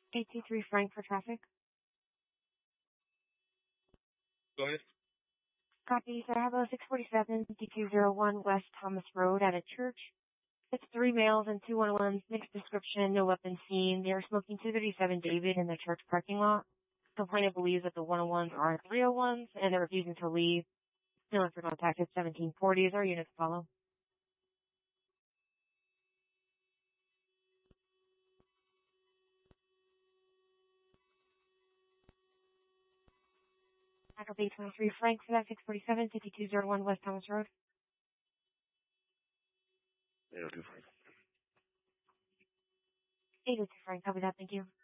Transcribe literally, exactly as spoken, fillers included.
eight two three Frank for traffic. Go ahead. Copy. So I have a six forty-seven fifty-two oh one West Thomas Road at a church. It's three males and two one oh ones, mixed description, no weapons seen. They are smoking two thirty-seven David in the church parking lot. Complainant believes that the one oh ones are three oh ones and they're refusing to leave. No one for contact at seventeen forty. Is our unit to follow? Backup eight twenty-three Frank for that six forty-seven fifty-two oh one West Thomas Road. eight oh two Frank. eight oh two Frank, copy that, thank you.